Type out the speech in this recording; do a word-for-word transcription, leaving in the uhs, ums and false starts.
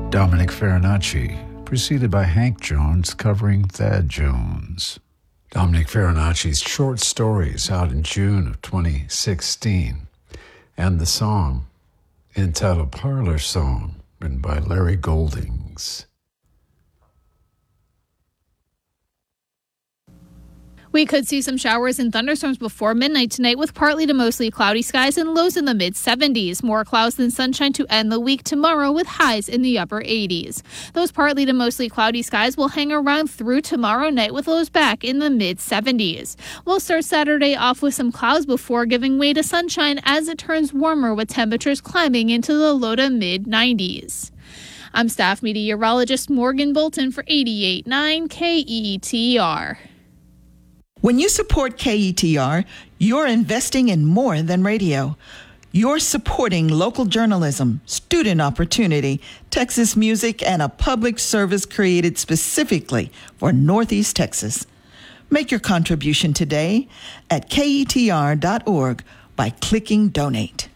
Dominic Farinacci, preceded by Hank Jones covering Thad Jones. Dominic Farinacci's short stories out in June of twenty sixteen, and the song entitled Parlor Song, written by Larry Goldings. We could see some showers and thunderstorms before midnight tonight with partly to mostly cloudy skies and lows in the mid seventies. More clouds than sunshine to end the week tomorrow with highs in the upper eighties. Those partly to mostly cloudy skies will hang around through tomorrow night with lows back in the mid seventies. We'll start Saturday off with some clouds before giving way to sunshine as it turns warmer with temperatures climbing into the low to mid nineties. I'm staff meteorologist Morgan Bolton for eighty-eight point nine K E T R. When you support K E T R, you're investing in more than radio. You're supporting local journalism, student opportunity, Texas music, and a public service created specifically for Northeast Texas. Make your contribution today at K E T R dot org by clicking Donate.